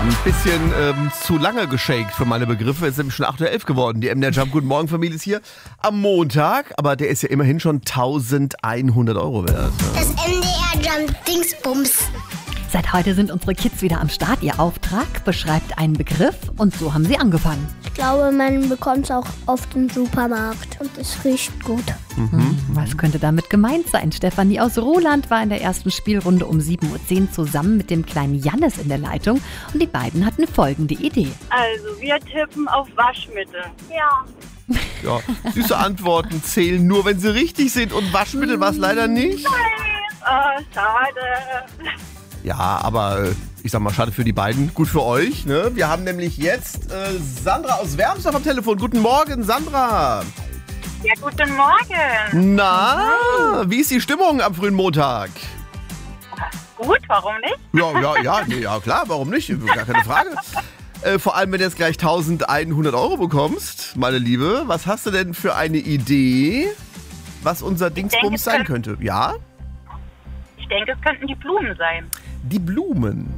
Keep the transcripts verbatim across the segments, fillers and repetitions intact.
ein bisschen ähm, zu lange geshakt für meine Begriffe. Es ist nämlich schon acht Uhr elf geworden. Die M D R Jump Guten Morgen Familie ist hier am Montag, aber der ist ja immerhin schon eintausendeinhundert Euro wert. Das M D R Jump Dingsbums. Seit heute sind unsere Kids wieder am Start. Ihr Auftrag beschreibt einen Begriff und so haben sie angefangen. Ich glaube, man bekommt es auch oft im Supermarkt und es riecht gut. Mhm. Was könnte damit gemeint sein? Stefanie aus Roland war in der ersten Spielrunde um sieben Uhr zehn zusammen mit dem kleinen Jannis in der Leitung und die beiden hatten folgende Idee. Also, wir tippen auf Waschmittel. Ja. Ja, süße Antworten zählen nur, wenn sie richtig sind und Waschmittel war es leider nicht. Oh, schade. Ja, aber äh, ich sag mal, schade für die beiden, gut für euch. Ne? Wir haben nämlich jetzt äh, Sandra aus Wermsdorf am Telefon. Guten Morgen, Sandra. Ja, guten Morgen. Na, wie ist die Stimmung am frühen Montag? Gut, warum nicht? Ja, ja, ja, nee, ja klar, warum nicht? Gar keine Frage. Äh, vor allem, wenn du jetzt gleich eintausendeinhundert Euro bekommst, meine Liebe. Was hast du denn für eine Idee, was unser Dingsbums denke, sein könnte? Ja? Ich denke, es könnten die Blumen sein. Die Blumen.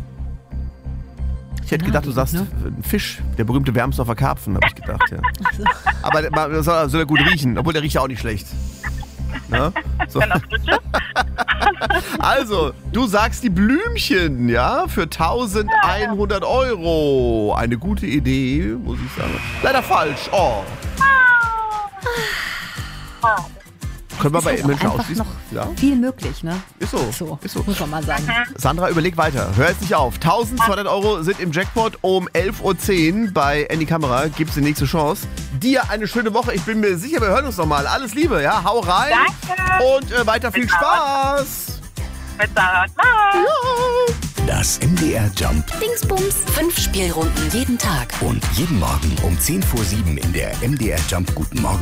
Ich hätte Ja, gedacht, du sagst ne? ein Fisch, der berühmte Wermsdorfer Karpfen, habe ich gedacht. Ja. Aber der soll, soll er gut riechen, obwohl der riecht ja auch nicht schlecht. Ne? So. Wenn das frisch ist. Also, du sagst die Blümchen, ja, für eintausendeinhundert Euro. Eine gute Idee, muss ich sagen. Leider falsch. Oh. Oh. Können wir Ist bei halt auch Menschen einfach ausschließen? noch Ja, viel möglich, ne? ist so. So, Ist so. muss man mal sagen. Sandra, überleg weiter. Hör jetzt nicht auf. eintausendzweihundert Euro sind im Jackpot. Um elf Uhr zehn bei Andy Kamera gibt es die nächste Chance. Dir eine schöne Woche. Ich bin mir sicher, wir hören uns nochmal. Alles Liebe, ja? Hau rein. Danke. Und äh, weiter viel Spaß. Mit Sarah. Ciao. Das M D R Jump Dingsbums. Fünf Spielrunden jeden Tag. und jeden Morgen um zehn vor sieben in der M D R Jump Guten Morgen